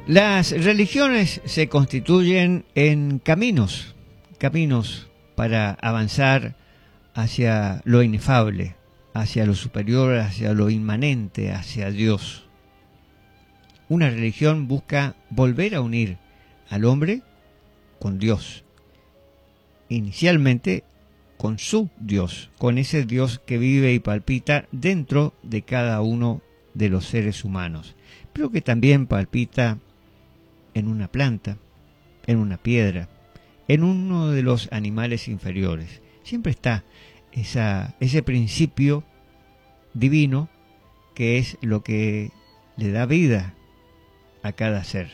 Las religiones se constituyen en caminos para avanzar hacia lo inefable, hacia lo superior, hacia lo inmanente, hacia Dios. Una religión busca volver a unir al hombre con Dios, inicialmente con su Dios, con ese Dios que vive y palpita dentro de cada uno de los seres humanos, pero que también palpita en una planta, en una piedra, en uno de los animales inferiores. Siempre está ese principio divino que es lo que le da vida a cada ser.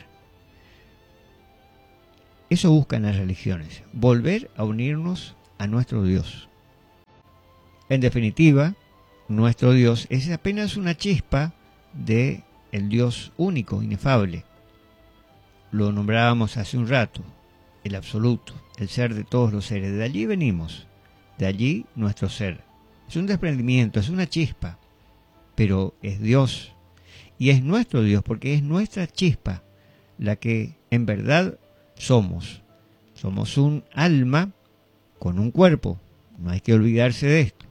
Eso buscan las religiones, volver a unirnos a nuestro Dios. En definitiva, nuestro Dios es apenas una chispa de el Dios único, inefable. Lo nombrábamos hace un rato, el absoluto, el ser de todos los seres. De allí venimos, de allí nuestro ser. Es un desprendimiento, es una chispa, pero es Dios. Y es nuestro Dios, porque es nuestra chispa la que en verdad somos. Somos un alma con un cuerpo, no hay que olvidarse de esto.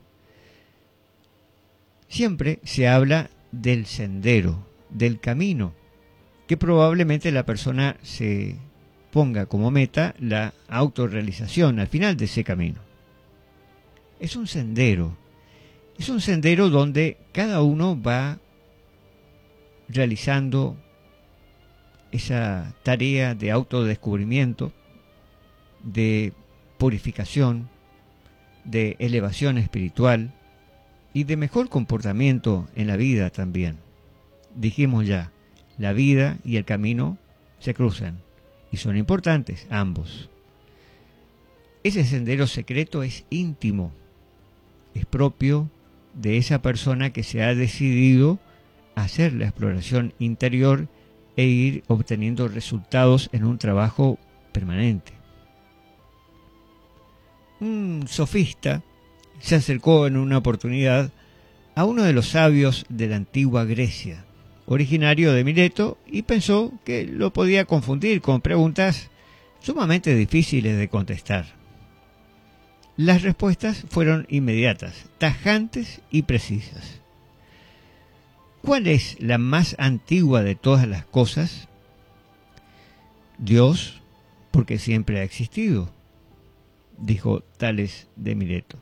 Siempre se habla del sendero, del camino, que probablemente la persona se ponga como meta la autorrealización al final de ese camino. Es un sendero donde cada uno va realizando esa tarea de autodescubrimiento, de purificación, de elevación espiritual y de mejor comportamiento en la vida también. Dijimos ya, la vida y el camino se cruzan y son importantes ambos. Ese sendero secreto es íntimo, es propio de esa persona que se ha decidido hacer la exploración interior e ir obteniendo resultados en un trabajo permanente. Un sofista se acercó en una oportunidad a uno de los sabios de la antigua Grecia, originario de Mileto, y pensó que lo podía confundir con preguntas sumamente difíciles de contestar. Las respuestas fueron inmediatas, tajantes y precisas. ¿Cuál es la más antigua de todas las cosas? Dios, porque siempre ha existido, dijo Tales de Mileto.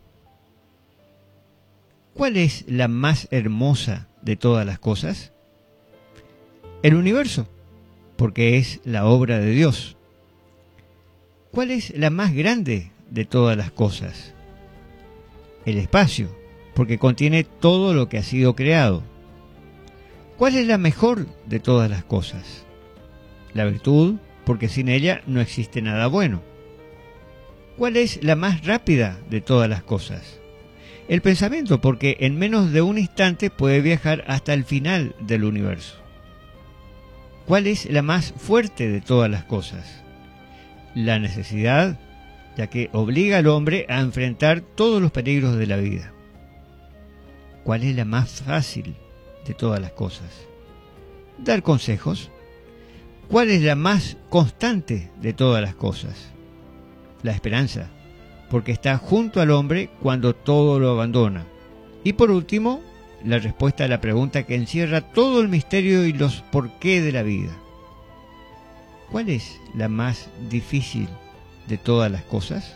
¿Cuál es la más hermosa de todas las cosas? El universo, porque es la obra de Dios. ¿Cuál es la más grande de todas las cosas? El espacio, porque contiene todo lo que ha sido creado. ¿Cuál es la mejor de todas las cosas? La virtud, porque sin ella no existe nada bueno. ¿Cuál es la más rápida de todas las cosas? El pensamiento, porque en menos de un instante puede viajar hasta el final del universo. ¿Cuál es la más fuerte de todas las cosas? La necesidad, ya que obliga al hombre a enfrentar todos los peligros de la vida. ¿Cuál es la más fácil de todas las cosas? Dar consejos. ¿Cuál es la más constante de todas las cosas? La esperanza, porque está junto al hombre cuando todo lo abandona. Y por último, la respuesta a la pregunta que encierra todo el misterio y los porqué de la vida. ¿Cuál es la más difícil de todas las cosas?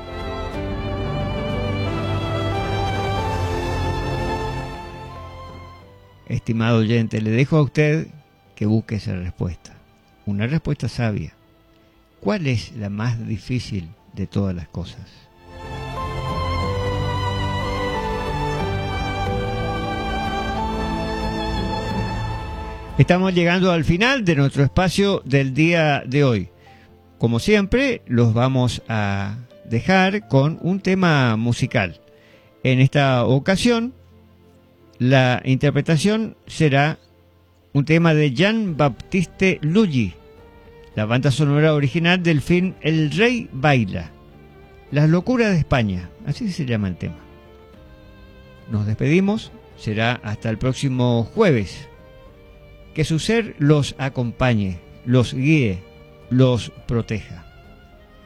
Estimado oyente, le dejo a usted que busque esa respuesta. Una respuesta sabia. ¿Cuál es la más difícil de todas las cosas? Estamos llegando al final de nuestro espacio del día de hoy. Como siempre, los vamos a dejar con un tema musical. En esta ocasión, la interpretación será un tema de Jean-Baptiste Lully, la banda sonora original del film El Rey Baila, Las locuras de España, así se llama el tema. Nos despedimos, será hasta el próximo jueves. Que su ser los acompañe, los guíe, los proteja.